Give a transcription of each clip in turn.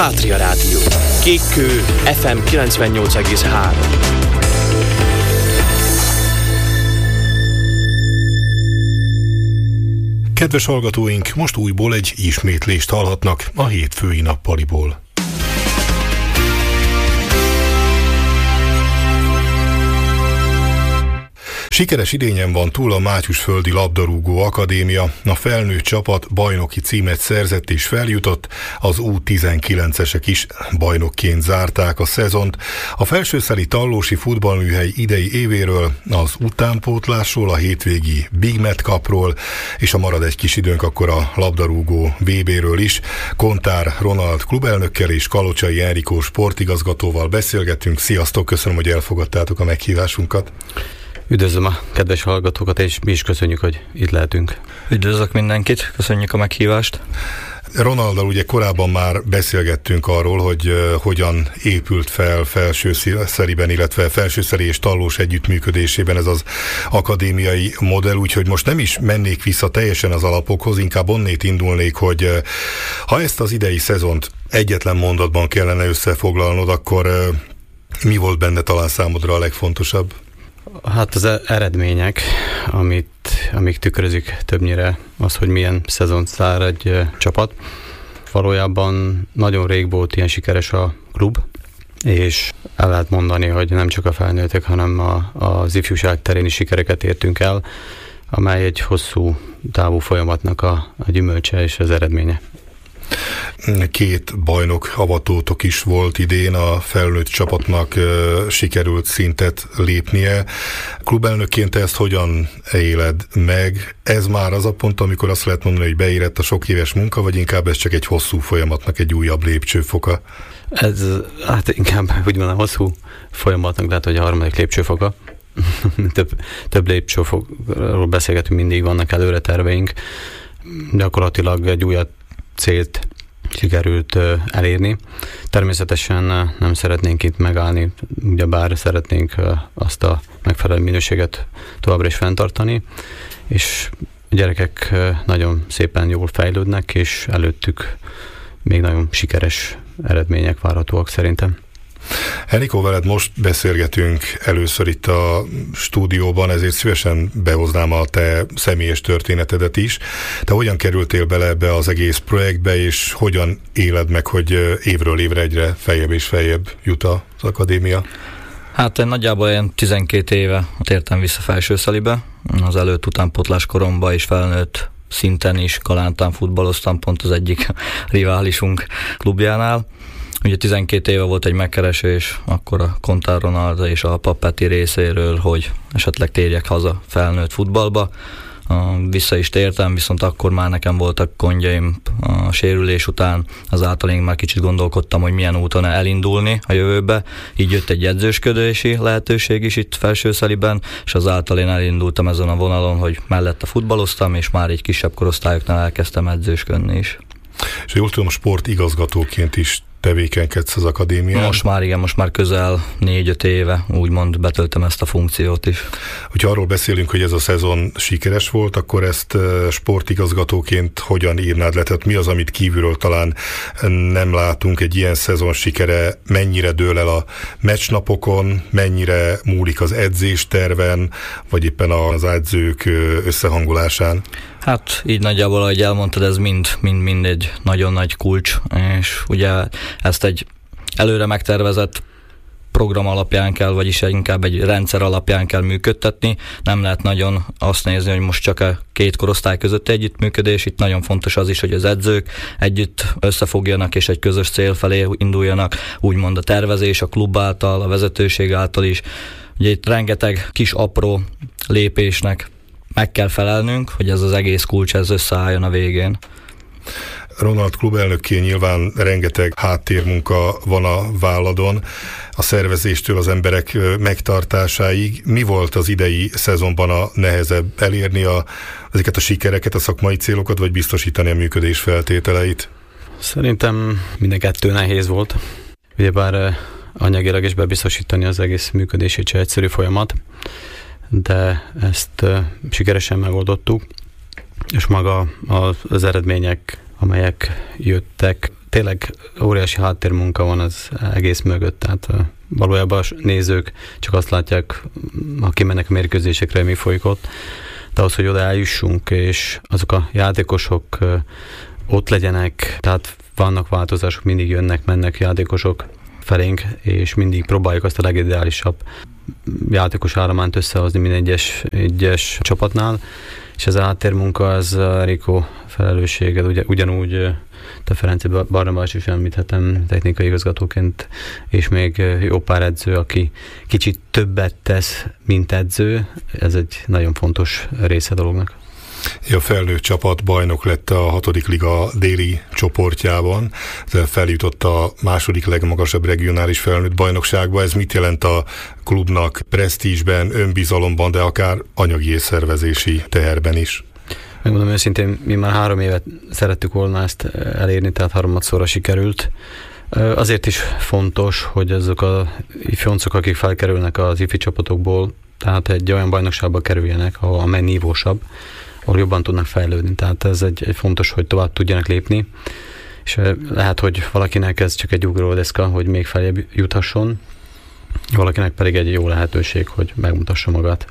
Pátria Rádió. Kékkő FM 98,3. Kedves hallgatóink, most újból egy ismétlést hallhatnak a hétfői nappaliból. Sikeres idényen van túl a Mátyusföldi Labdarúgó Akadémia, a felnőtt csapat bajnoki címet szerzett és feljutott, az U19-esek is bajnokként zárták a szezont. A felsőszeri Tallósi futballműhely idei évéről, az utánpótlásról, a hétvégi Big Met Cupról, és ha marad egy kis időnk, akkor a labdarúgó VB-ről is. Kontár Ronald klubelnökkel és Kalocsai Enrikó sportigazgatóval beszélgetünk. Sziasztok, köszönöm, hogy elfogadtátok a meghívásunkat. Üdvözlöm a kedves hallgatókat, és mi is köszönjük, hogy itt lehetünk. Üdvözlök mindenkit, köszönjük a meghívást. Ronalddal ugye korábban már beszélgettünk arról, hogy hogyan épült fel felsőszeriben, illetve felsőszeri és Tallós együttműködésében ez az akadémiai modell, úgyhogy most nem is mennék vissza teljesen az alapokhoz, inkább onnét indulnék, hogy ha ezt az idei szezont egyetlen mondatban kellene összefoglalnod, akkor mi volt benne talán számodra a legfontosabb? Hát az eredmények, amik tükrözik többnyire az, hogy milyen szezont zár egy csapat. Valójában nagyon rég volt ilyen sikeres a klub, és el lehet mondani, hogy nem csak a felnőttek, hanem az ifjúság terén is sikereket értünk el, amely egy hosszú távú folyamatnak a gyümölcse és az eredménye. 2 bajnok avatótok is volt idén, a felnőtt csapatnak sikerült szintet lépnie. Klubelnökként ezt hogyan éled meg? Ez már az a pont, amikor azt lehet mondani, hogy beérett a sok éves munka, vagy inkább ez csak egy hosszú folyamatnak egy újabb lépcsőfoka? Ez hát inkább úgy van, a hosszú folyamatnak lehet, hogy a harmadik lépcsőfoka. több lépcsőfokról beszélgetünk, mindig vannak előre terveink. Gyakorlatilag egy újabb célt sikerült elérni. Természetesen nem szeretnénk itt megállni, ugyebár szeretnénk azt a megfelelő minőséget továbbra is fenntartani, és a gyerekek nagyon szépen jól fejlődnek, és előttük még nagyon sikeres eredmények várhatóak szerintem. Enrikó, veled most beszélgetünk először itt a stúdióban, ezért szívesen behoznám a te személyes történetedet is. Te hogyan kerültél bele ebbe az egész projektbe, és hogyan éled meg, hogy évről évre egyre feljebb és feljebb jut az akadémia? Hát én nagyjából ilyen 12 éve tértem vissza felsőszelibe, az előtt utánpótlás koromban is felnőtt szinten is kalántán futballoztam, pont az egyik riválisunk klubjánál. Ugye 12 éve volt egy megkeresés, akkor a Kontár Ronald és a Peti részéről, hogy esetleg térjek haza felnőtt futballba. Vissza is tértem, viszont akkor már nekem voltak gondjaim a sérülés után, azáltal én már kicsit gondolkodtam, hogy milyen úton elindulni a jövőbe. Így jött egy edzősködési lehetőség is itt felsőszeliben, és azáltal én elindultam ezen a vonalon, hogy mellette futballoztam, és már egy kisebb korosztályoknál elkezdtem edzősködni is. És jól tudom, sportigazgatóként is tevékenykedsz az akadémián? Most már közel 4-5 éve úgymond betöltöm ezt a funkciót is. Hogyha arról beszélünk, hogy ez a szezon sikeres volt, akkor ezt sportigazgatóként hogyan írnád le? Tehát mi az, amit kívülről talán nem látunk? Egy ilyen szezon sikere mennyire dől el a meccsnapokon, mennyire múlik az edzésterven, vagy éppen az edzők összehangolásán? Hát így nagyjából, ahogy elmondtad, ez mind egy nagyon nagy kulcs, és ugye ezt egy előre megtervezett program alapján kell, vagyis inkább egy rendszer alapján kell működtetni. Nem lehet nagyon azt nézni, hogy most csak a 2 korosztály közötti együttműködés. Itt nagyon fontos az is, hogy az edzők együtt összefogjanak és egy közös cél felé induljanak, úgymond a tervezés, a klub által, a vezetőség által is. Ugye itt rengeteg kis apró lépésnek meg kell felelnünk, hogy ez az egész kulcs ez összeálljon a végén. Ronald klubelnökként nyilván rengeteg háttérmunka van a válladon, a szervezéstől az emberek megtartásáig. Mi volt az idei szezonban a nehezebb? Elérni ezeket a sikereket, a szakmai célokat, vagy biztosítani a működés feltételeit? Szerintem minden 2 nehéz volt. Ugyebár anyagilag is bebiztosítani az egész működését se egyszerű folyamat, de ezt sikeresen megoldottuk, és maga az eredmények, amelyek jöttek, tényleg óriási háttérmunka van az egész mögött, tehát valójában a nézők csak azt látják, ha kimennek a mérkőzésekre, mi folyik ott, de ahhoz, hogy oda eljussunk, és azok a játékosok ott legyenek, tehát vannak változások, mindig jönnek, mennek játékosok felénk, és mindig próbáljuk azt a legideálisabb játékos állományt összehozni minden egyes csapatnál, és ez a háttérmunka, az Erikó felelőssége, ugyanúgy te Ferenci Barnabás is említhetem technikai igazgatóként, és még jó pár edző, aki kicsit többet tesz, mint edző, ez egy nagyon fontos része dolognak. A felnőtt csapat bajnok lett a 6. liga déli csoportjában, feljutott a második legmagasabb regionális felnőtt bajnokságba. Ez mit jelent a klubnak presztízsben, önbizalomban, de akár anyagi és szervezési teherben is? Megmondom őszintén, mi már 3 évet szerettük volna ezt elérni, tehát harmadszorra sikerült. Azért is fontos, hogy azok a ifjoncok, akik felkerülnek az ifi csapatokból, tehát egy olyan bajnokságba kerüljenek, amely nívósabb, ahol jobban tudnak fejlődni. Tehát ez egy fontos, hogy tovább tudjanak lépni, és lehet, hogy valakinek ez csak egy ugródeszka, hogy még feljebb juthasson, valakinek pedig egy jó lehetőség, hogy megmutassa magát.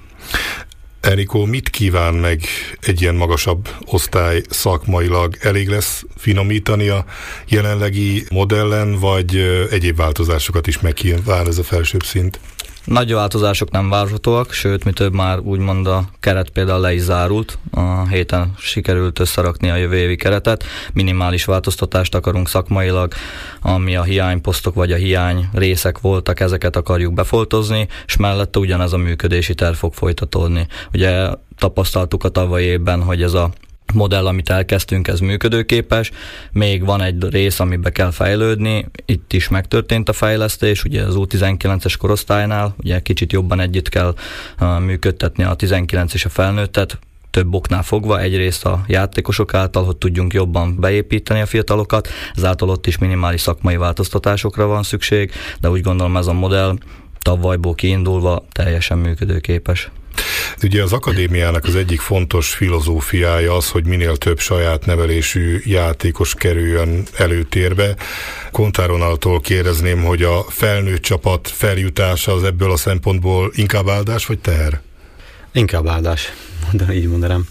Erikó, mit kíván meg egy ilyen magasabb osztály szakmailag? Elég lesz finomítani a jelenlegi modellen, vagy egyéb változásokat is megkíván ez a felsőbb szint? Nagy változások nem várhatóak, sőt, mi több már úgymond a keret például le is zárult. A héten sikerült összerakni a jövő évi keretet. Minimális változtatást akarunk szakmailag, ami a hiányposztok vagy a hiány részek voltak, ezeket akarjuk befoltozni, és mellette ugyanez a működési terv fog folytatódni. Ugye tapasztaltuk a tavalyi évben, hogy ez a modell, amit elkezdtünk, ez működőképes, még van egy rész, amiben kell fejlődni, itt is megtörtént a fejlesztés, ugye az U19-es korosztálynál, ugye kicsit jobban együtt kell működtetni a 19 és a felnőttet, több oknál fogva, egyrészt a játékosok által, hogy tudjunk jobban beépíteni a fiatalokat, ezáltal ott is minimális szakmai változtatásokra van szükség, de úgy gondolom ez a modell tavalyból kiindulva teljesen működőképes. Ugye az akadémiának az egyik fontos filozófiája az, hogy minél több saját nevelésű játékos kerüljön előtérbe. Kontár Ronaldtól kérdezném, hogy a felnőtt csapat feljutása az ebből a szempontból inkább áldás vagy teher? Inkább áldás, de így mondanám.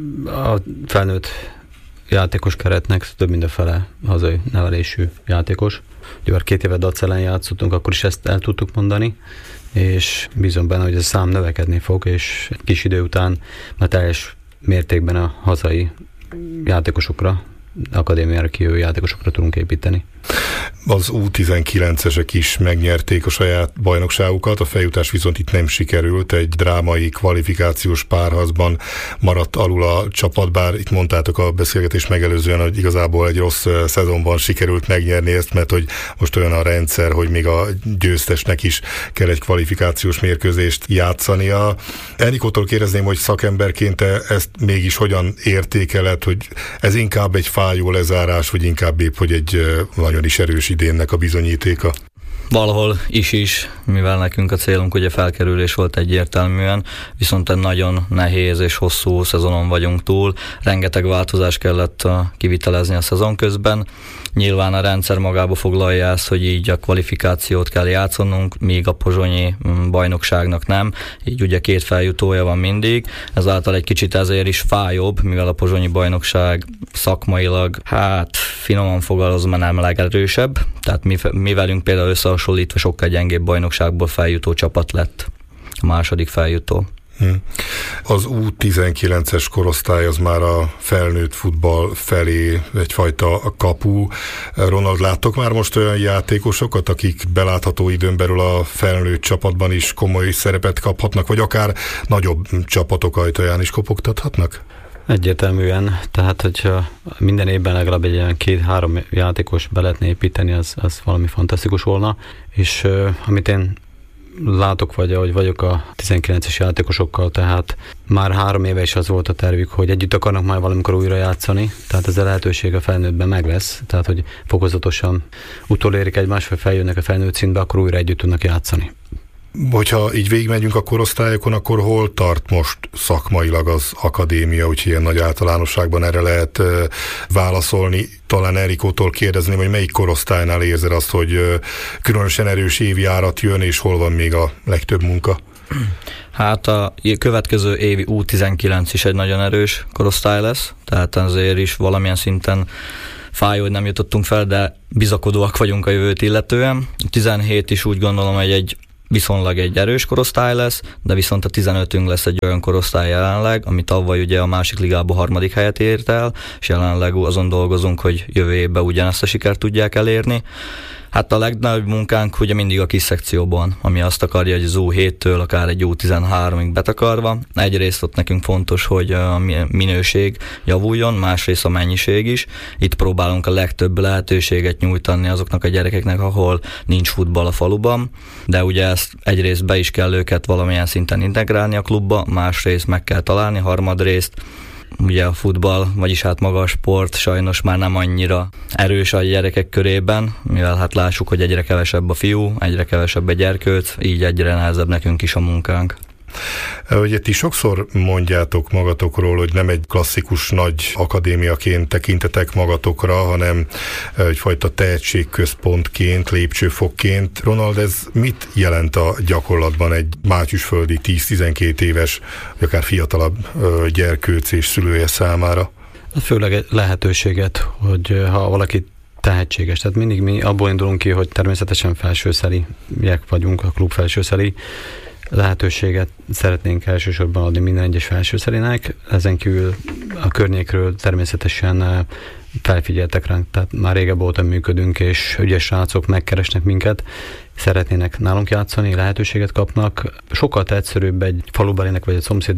A felnőtt játékos keretnek több mint a fele hazai nevelésű játékos. Ugye már 2 éve Dac ellen játszottunk, akkor is ezt el tudtuk mondani, és bízom benne, hogy ez a szám növekedni fog, és egy kis idő után már teljes mértékben a hazai játékosokra, akadémiára kijövő játékosokra tudunk építeni. Az U19-esek is megnyerték a saját bajnokságukat, a feljutás viszont itt nem sikerült, egy drámai kvalifikációs párharcban maradt alul a csapat, bár itt mondtátok a beszélgetés megelőzően, hogy igazából egy rossz szezonban sikerült megnyerni ezt, mert hogy most olyan a rendszer, hogy még a győztesnek is kell egy kvalifikációs mérkőzést játszania. Erikótól kérdezném, hogy szakemberként te ezt mégis hogyan értékeled, hogy ez inkább egy fájó lezárás, vagy inkább épp, hogy egy nagyon is erős idénnek a bizonyítéka? Valahol is, mivel nekünk a célunk ugye felkerülés volt egyértelműen, viszont egy nagyon nehéz és hosszú szezonon vagyunk túl, rengeteg változást kellett kivitelezni a szezon közben. Nyilván a rendszer magába foglalja ezt, hogy így a kvalifikációt kell játszanunk, míg a pozsonyi bajnokságnak nem, így ugye 2 feljutója van mindig, ezáltal egy kicsit ezért is fájóbb, mivel a pozsonyi bajnokság szakmailag, finoman fogalmazva nem legerősebb, tehát mi velünk például összehasonlítva sokkal gyengébb bajnokságból feljutó csapat lett a második feljutó. Az U19-es korosztály az már a felnőtt futball felé egyfajta kapu. Ronald, láttok már most olyan játékosokat, akik belátható időn belül a felnőtt csapatban is komoly szerepet kaphatnak, vagy akár nagyobb csapatok ajtaján is kopogtathatnak? Egyértelműen, tehát hogyha minden évben legalább egy ilyen 2-3 játékos be lehetne építeni, az valami fantasztikus volna, és amit én látok, vagy ahogy vagyok a 19-es játékosokkal, tehát már 3 éve is az volt a tervük, hogy együtt akarnak majd valamikor újra játszani, tehát ez a lehetőség a felnőttben meg lesz, tehát hogy fokozatosan utolérik egymást, vagy feljönnek a felnőtt szintbe, akkor újra együtt tudnak játszani. Hogyha így végigmegyünk a korosztályokon, akkor hol tart most szakmailag az akadémia, úgyhogy ilyen nagy általánosságban erre lehet válaszolni. Talán Erikótól kérdezném, hogy melyik korosztálynál érzed azt, hogy különösen erős évi járat jön, és hol van még a legtöbb munka? Hát a következő évi U19 is egy nagyon erős korosztály lesz, tehát azért is valamilyen szinten fáj, hogy nem jutottunk fel, de bizakodóak vagyunk a jövőt illetően. A 17 is úgy gondolom, hogy egy viszonylag egy erős korosztály lesz, de viszont a 15-ünk lesz egy olyan korosztály jelenleg, ami tavaly ugye a másik ligában 3. helyet ért el, és jelenleg azon dolgozunk, hogy jövő évben ugyanezt a sikert tudják elérni. Hát a legnagyobb munkánk ugye mindig a kis szekcióban, ami azt akarja, hogy az U7-től akár egy U13-ig betakarva. Egyrészt ott nekünk fontos, hogy a minőség javuljon, másrészt a mennyiség is. Itt próbálunk a legtöbb lehetőséget nyújtani azoknak a gyerekeknek, ahol nincs futball a faluban, de ugye ezt egyrészt be is kell őket valamilyen szinten integrálni a klubba, másrészt meg kell találni, harmadrészt ugye a futball, vagyis hát maga a sport sajnos már nem annyira erős a gyerekek körében, mivel hát lássuk, hogy egyre kevesebb a fiú, egyre kevesebb a gyerkőc, így egyre nehezebb nekünk is a munkánk. Ugye ti sokszor mondjátok magatokról, hogy nem egy klasszikus nagy akadémiaként tekintetek magatokra, hanem egyfajta tehetségközpontként, lépcsőfokként. Ronald, ez mit jelent a gyakorlatban egy mátyusföldi 10-12 éves, vagy akár fiatalabb gyerkőc és szülője számára? Főleg lehetőséget, hogy ha valaki tehetséges. Tehát mindig mi abból indulunk ki, hogy természetesen felsőszeliek vagyunk, a klub felsőszeli, lehetőséget szeretnénk elsősorban adni minden egyes felsőszelinek, ezen kívül a környékről természetesen felfigyeltek ránk, tehát már régebb óta működünk, és ügyes srácok megkeresnek minket, szeretnének nálunk játszani, lehetőséget kapnak. Sokkal egyszerűbb egy falubelének vagy egy szomszéd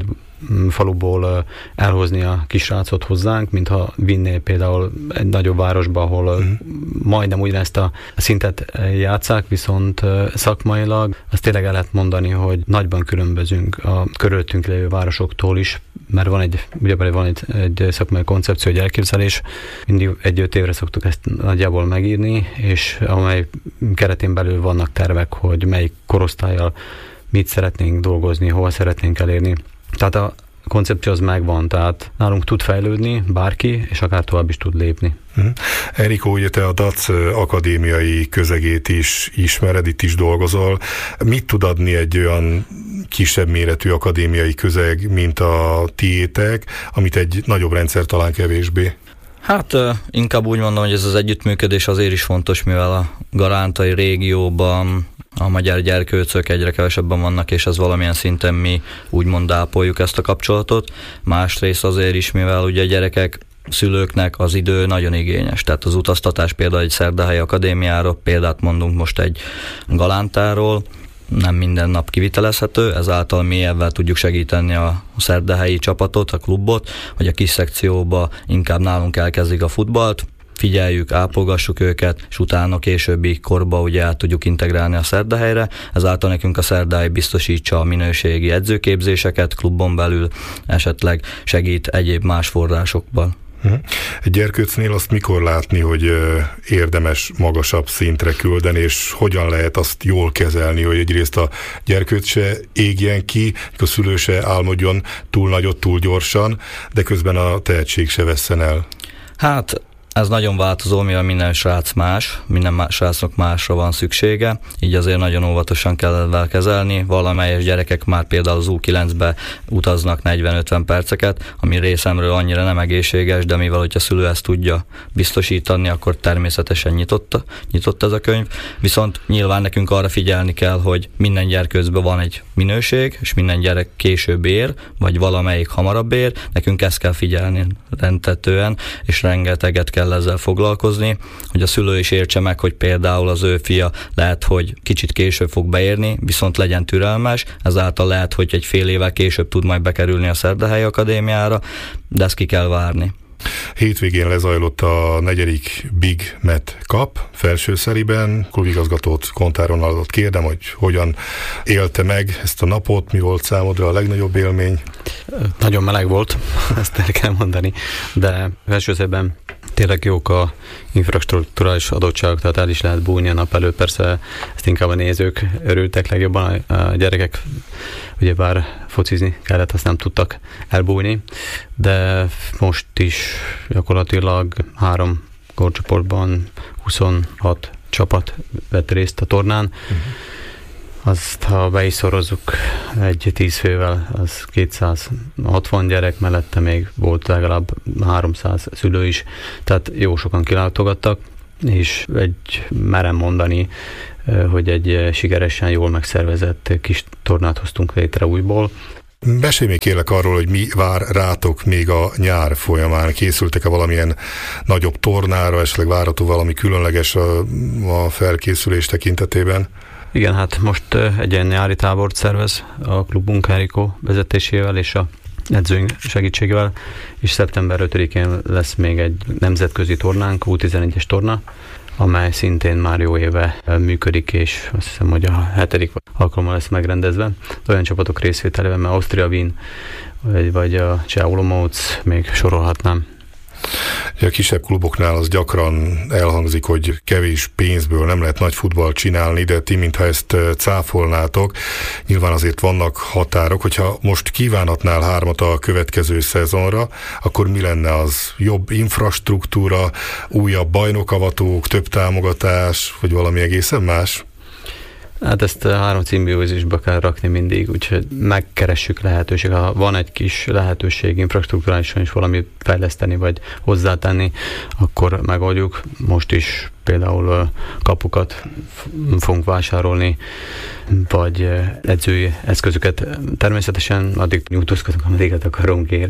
faluból elhozni a kisrácot hozzánk, mintha vinné például egy nagyobb városba, ahol majdnem ugyanezt a szintet játsszák, viszont szakmailag azt tényleg el lehet mondani, hogy nagyban különbözünk a körülöttünk lévő városoktól is, mert van egy szakmai koncepció, egy elképzelés, mindig 1-5 évre szoktuk ezt nagyjából megírni, és amely keretén belül vannak tervek, hogy melyik korosztállyal mit szeretnénk dolgozni, hol szeretnénk elérni. Tehát a koncepció az megvan, tehát nálunk tud fejlődni bárki, és akár tovább is tud lépni. Erikó, ugye te a DAC akadémiai közegét is ismered, itt is dolgozol. Mit tud adni egy olyan kisebb méretű akadémiai közeg, mint a tiétek, amit egy nagyobb rendszer talán kevésbé? Hát inkább úgy mondom, hogy ez az együttműködés azért is fontos, mivel a garántai régióban a magyar gyerkőcök egyre kevesebben vannak, és ez valamilyen szinten mi úgymond ápoljuk ezt a kapcsolatot. Másrészt azért is, mivel ugye a gyerekek, szülőknek az idő nagyon igényes. Tehát az utaztatás például egy Szerdahelyi akadémiáról, példát mondunk most egy Galántáról, nem minden nap kivitelezhető, ezáltal mi ebben tudjuk segíteni a szerdahelyi csapatot, a klubot, hogy a kis szekcióba inkább nálunk elkezdik a futballt, figyeljük, ápolgassuk őket, és utána későbbi korba ugye át tudjuk integrálni a Szerdahelyre, ezáltal nekünk a Szerdahely biztosítsa a minőségi edzőképzéseket klubon belül, esetleg segít egyéb más forrásokban. Egy gyerkőcnél azt mikor látni, hogy érdemes magasabb szintre küldeni, és hogyan lehet azt jól kezelni, hogy egyrészt a gyerkőc se égjen ki, a szülő se álmodjon túl nagyot, túl gyorsan, de közben a tehetség se vesszen el? Hát ez nagyon változó, mivel minden srác más, minden srácnak másra van szüksége, így azért nagyon óvatosan kell ezzel kezelni. Valamelyes gyerekek már például az U9-be utaznak 40-50 perceket, ami részemről annyira nem egészséges, de mivel hogyha a szülő ezt tudja biztosítani, akkor természetesen nyitott ez a könyv. Viszont nyilván nekünk arra figyelni kell, hogy minden gyerkőcben van egy minőség, és minden gyerek később ér, vagy valamelyik hamarabb ér. Nekünk ezt kell figyelni rendtetően, és rengeteget kell ezzel foglalkozni, hogy a szülő is értse meg, hogy például az ő fia lehet, hogy kicsit később fog beérni, viszont legyen türelmes, ezáltal lehet, hogy egy fél évvel később tud majd bekerülni a Szerdahelyi Akadémiára, de ezt ki kell várni. Hétvégén lezajlott a 4. Big Met Cup felsőszeriben. Klubigazgatót, Kontár Ronaldot kérdem, hogy hogyan élte meg ezt a napot, mi volt számodra a legnagyobb élmény? Nagyon meleg volt, ezt el kell mondani, de felsőszeriben Tényleg jók a infrastruktúrális adottságok, tehát el is lehet bújni a nap előtt. Persze ezt inkább a nézők örültek legjobban, a gyerekek ugyebár focizni kellett, azt nem tudtak elbújni, de most is gyakorlatilag 3 korcsoportban 26 csapat vett részt a tornán. Azt, ha be is szorozzuk egy 10 fővel, az 260 gyerek, mellette még volt legalább 300 szülő is, tehát jó sokan kilátogattak, és merem mondani, hogy egy sikeresen jól megszervezett kis tornát hoztunk létre újból. Mesélj még kérlek arról, hogy mi vár rátok még a nyár folyamán. Készültek-e valamilyen nagyobb tornára, esetleg várható valami különleges a felkészülés tekintetében? Igen, hát most egy ilyen nyári tábort szervez a klubunk Erikó vezetésével és a edzőink segítségével, és szeptember 5-én lesz még egy nemzetközi tornánk, U11-es torna, amely szintén már jó éve működik, és azt hiszem, hogy a 7. alkalommal lesz megrendezve. Olyan csapatok részvételével, mert Austria Wien, vagy a Cseh Olomouc, még sorolhatnám. A kisebb kluboknál az gyakran elhangzik, hogy kevés pénzből nem lehet nagy futballt csinálni, de ti, mintha ezt cáfolnátok, nyilván azért vannak határok. Hogyha most kívánhatnál 3 a következő szezonra, akkor mi lenne az? Jobb infrastruktúra, újabb bajnokavatók, több támogatás, vagy valami egészen más? Hát ezt 3 szimbiózisba kell rakni mindig, úgyhogy megkeressük lehetőség. Ha van egy kis lehetőség infrastruktúrálisan is valamit fejleszteni, vagy hozzátenni, akkor megoldjuk. Most is például kapukat fogunk vásárolni, vagy edzői eszközöket. Természetesen addig nyújtózkodunk, ameddig akarunk ér.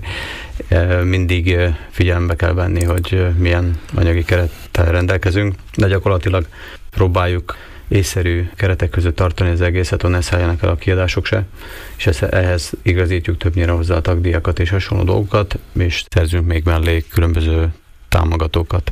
Mindig figyelembe kell venni, hogy milyen anyagi kerettel rendelkezünk, de gyakorlatilag próbáljuk észszerű keretek között tartani az egészet, hogy ne szálljanak el a kiadások se, és ehhez igazítjuk többnyire hozzá a tagdíjakat és hasonló dolgokat, és szerzünk még mellé különböző támogatókat.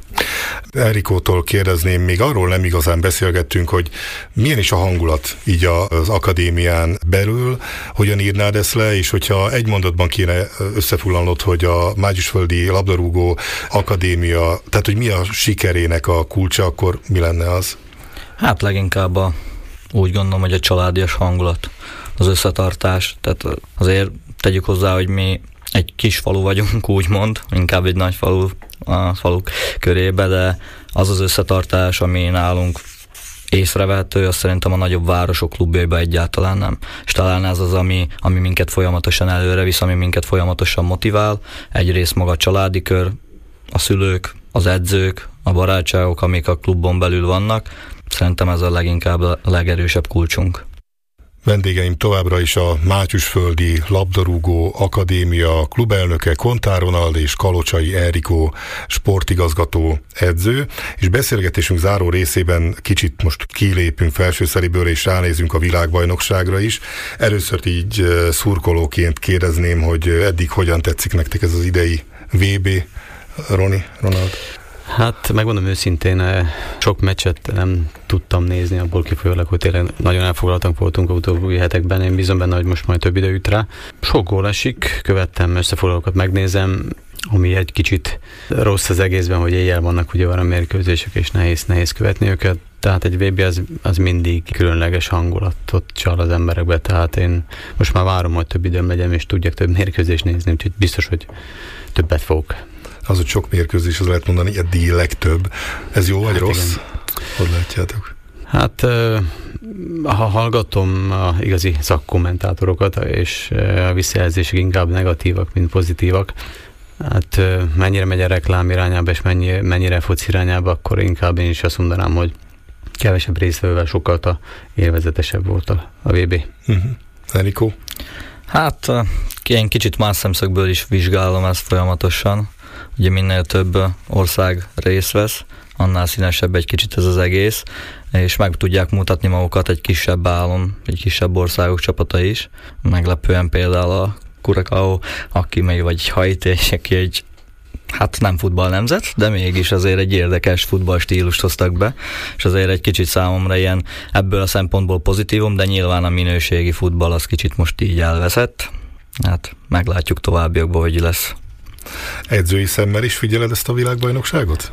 Erikótól kérdezném, még arról nem igazán beszélgettünk, hogy milyen is a hangulat így az akadémián belül, hogyan írnád ezt le, és hogyha egy mondatban kéne összefoglalnod, hogy a Mátyusföldi Labdarúgó Akadémia, tehát hogy mi a sikerének a kulcsa, akkor mi lenne az? Hát leginkább úgy gondolom, hogy a családias hangulat, az összetartás, tehát azért tegyük hozzá, hogy mi egy kis falu vagyunk, úgymond, inkább egy nagy falu a faluk körébe, de az összetartás, ami nálunk észrevehető, azt szerintem a nagyobb városok klubjaiban egyáltalán nem. És talán ez az, ami minket folyamatosan előre visz, ami minket folyamatosan motivál. Egyrészt maga a családi kör, a szülők, az edzők, a barátságok, amik a klubon belül vannak. Szerintem ez a leginkább a legerősebb kulcsunk. Vendégeim továbbra is a Mátyusföldi Labdarúgó Akadémia klubelnöke Kontár Ronald és Kalocsai Erikó sportigazgató edző, és beszélgetésünk záró részében kicsit most kilépünk felsőszeriből és ránézünk a világbajnokságra is. Először így szurkolóként kérdezném, hogy eddig hogyan tetszik nektek ez az idei VB, Ronald? Hát megmondom őszintén, sok meccset nem tudtam nézni, abból kifolyólag, hogy tényleg nagyon elfoglaltak voltunk a utóbbi hetekben. Én bízom benne, hogy most majd több idő jut rá. Sok gól esik, követtem, összefoglalókat megnézem, ami egy kicsit rossz az egészben, hogy éjjel vannak ugye a mérkőzések, és nehéz követni őket. Tehát egy VB az mindig különleges hangulatot csal az emberekbe, tehát én most már várom, hogy több időm legyen, és tudjak több mérkőzést nézni, úgyhogy biztos, hogy többet fogok. Az, hogy sok mérkőzés, az lehet mondani, eddig legtöbb. Ez jó vagy rossz? Igen. Hogy látjátok? Hát, ha hallgatom a igazi szakkommentátorokat, és a visszajelzések inkább negatívak, mint pozitívak, hát mennyire megy a reklám irányába, és mennyire foci irányába, akkor inkább én is azt mondanám, hogy kevesebb résztvevővel sokkal élvezetesebb volt a VB. Erikó? Hát, én kicsit más szemszögből is vizsgálom ezt folyamatosan. Ugye minél több ország részt vesz, annál színesebb egy kicsit ez az egész, és meg tudják mutatni magukat egy kisebb állam, egy kisebb országok csapata is. Meglepően például a Curaçao, aki még vagy Haiti, és aki egy hát nem futballnemzet, de mégis azért egy érdekes futballstílust hoztak be, és azért egy kicsit számomra ilyen ebből a szempontból pozitívum, de nyilván a minőségi futball az kicsit most így elveszett. Hát meglátjuk továbbiakban, hogy lesz. Edzői szemmel is figyeled ezt a világbajnokságot?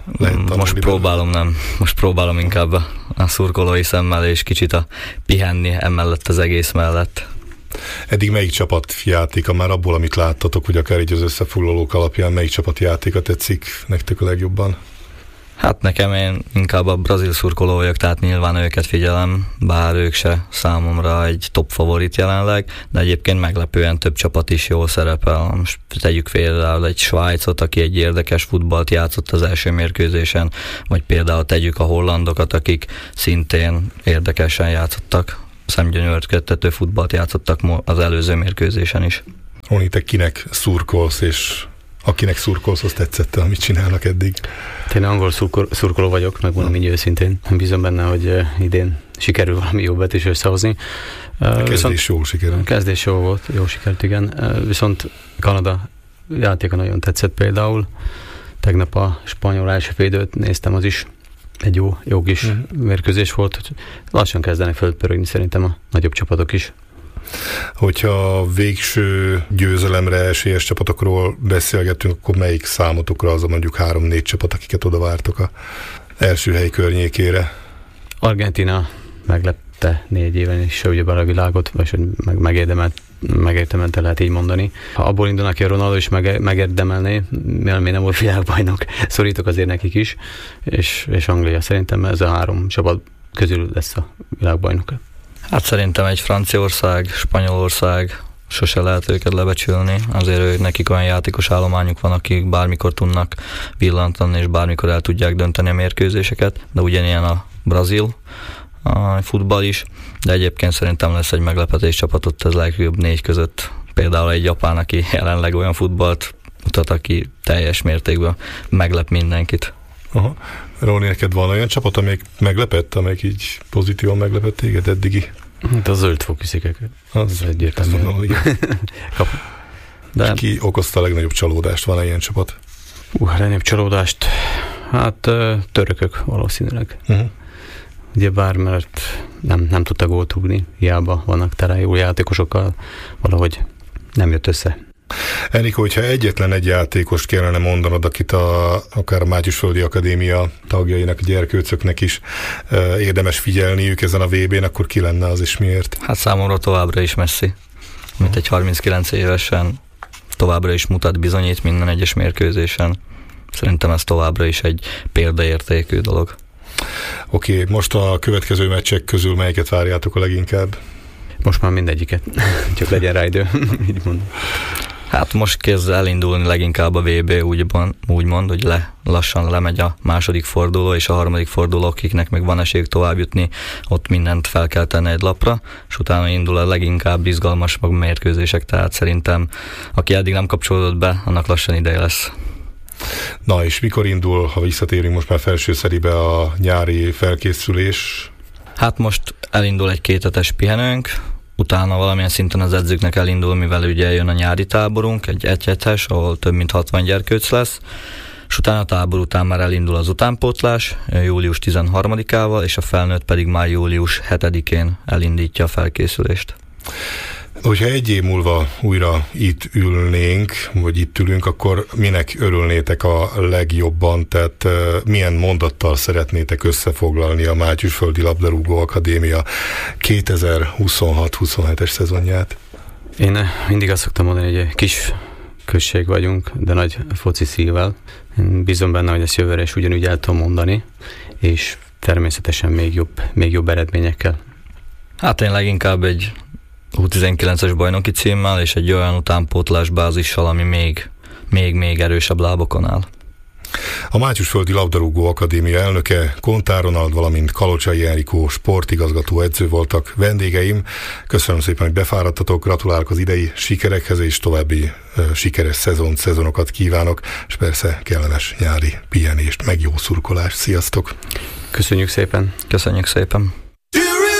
Most próbálom inkább a szurkolói szemmel, és kicsit pihenni emellett az egész mellett. Eddig melyik csapat játéka, már abból, amit láttatok, hogy akár így az összefoglalók alapján, melyik csapat játéka tetszik nektek a legjobban? Hát nekem én inkább a brazil szurkoló vagyok, tehát nyilván őket figyelem, bár ők se számomra egy top favorit jelenleg, de egyébként meglepően több csapat is jól szerepel. Most tegyük például egy Svájcot, aki egy érdekes futballt játszott az első mérkőzésen, vagy például tegyük a hollandokat, akik szintén érdekesen játszottak, szemgyönyörködtető futballt játszottak az előző mérkőzésen is. Honi, te kinek szurkolsz, és akinek szurkolsz, azt tetszett, amit csinálnak eddig? Én angol szurkoló vagyok, megmondom így őszintén. Bízom benne, hogy idén sikerül valami jobbet is összehozni. A kezdés jól sikerült. Kezdés jó sikerült, igen. Viszont Kanada játéka nagyon tetszett például. Tegnap a spanyol első fél időt néztem, az is egy jó kis mérkőzés volt. Lassan kezdenek fölpörögni szerintem a nagyobb csapatok is. Hogyha végső győzelemre esélyes csapatokról beszélgetünk, akkor melyik számotokra az a mondjuk 3-4 csapat, akiket oda vártok a első hely környékére? Argentína meglepte 4 éven is ugyebár a világot, vagy megérdemelte, lehet így mondani. Ha abból indulnak ki, a Ronaldo is megérdemelné, mert még nem volt világbajnok, szorítok azért nekik is, és Anglia szerintem ez a 3 csapat közül lesz a világbajnok. Hát szerintem egy Franciaország, Spanyolország, sose lehet őket lebecsülni, azért nekik olyan játékos állományuk van, akik bármikor tudnak villantani, és bármikor el tudják dönteni a mérkőzéseket, de ugyanilyen a brazil a futball is, de egyébként szerintem lesz egy meglepetés csapatot az legjobb 4 között, például egy japán, aki jelenleg olyan futballt mutat, aki teljes mértékben meglep mindenkit. Aha. Róni, neked van olyan csapat, amelyik meglepett, amelyik így pozitívan meglepett téged eddigi? Hát a zöld fókuszikek. Az egyértelmű. De ki okozta a legnagyobb csalódást? Van ilyen csapat? A legnagyobb csalódást? Hát törökök valószínűleg. Ugyebár, mert nem tudta gólt rúgni, hiába vannak tele jó játékosokkal, valahogy nem jött össze. Enikó, hogyha egyetlen egy játékost kellene mondanod, akit akár a Mátyusföldi Akadémia tagjainak, gyerkőcöknek is érdemes figyelniük ezen a VB-n, akkor ki lenne az, és miért? Hát számomra továbbra is Messi, mint egy 39 évesen továbbra is mutat, bizonyít minden egyes mérkőzésen. Szerintem ez továbbra is egy példaértékű dolog. Oké, most a következő meccsek közül melyiket várjátok a leginkább? Most már mindegyiket, csak legyen rá idő, így mondom. Hát most kezd elindulni leginkább a VB, úgymond, hogy lassan lemegy a második forduló, és a harmadik forduló, akiknek még van esélyük tovább jutni, ott mindent fel kell tenni egy lapra, és utána indul a leginkább izgalmas mérkőzések, tehát szerintem aki eddig nem kapcsolódott be, annak lassan ideje lesz. Na és mikor indul, ha visszatérünk most már felső szeribe, a nyári felkészülés? Hát most elindul egy 2 hetes pihenőnk, utána valamilyen szinten az edzőknek elindul, mivel ugye jön a nyári táborunk, egy hetes, ahol több mint 60 gyerkőc lesz, és utána a tábor után már elindul az utánpótlás, július 13-ával, és a felnőtt pedig már július 7-én elindítja a felkészülést. Hogyha egy év múlva újra itt ülnénk, vagy itt ülünk, akkor minek örülnétek a legjobban? Tehát milyen mondattal szeretnétek összefoglalni a Mátyusföldi Labdarúgó Akadémia 2026-27-es szezonját? Én mindig azt szoktam mondani, hogy egy kis község vagyunk, de nagy foci szívvel. Én bízom benne, hogy ezt jövőre is ugyanúgy el tudom mondani, és természetesen még jobb eredményekkel. Hát én leginkább egy U19-es bajnoki címmel és egy olyan utánpótlás bázissal, ami még erősebb lábokon áll. A Mátyusföldi Labdarúgó Akadémia elnöke Kontár Ronald, valamint Kalocsai Enikó sportigazgató edző voltak vendégeim. Köszönöm szépen, hogy befáradtatok, gratulálok az idei sikerekhez, és további sikeres szezonokat kívánok, és persze kellemes nyári pihenést, meg jó szurkolást. Sziasztok! Köszönjük szépen! Köszönjük szépen!